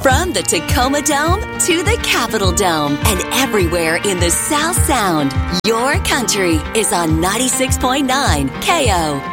From the Tacoma Dome to the Capitol Dome and everywhere in the South Sound, your country is on 96.9 KO.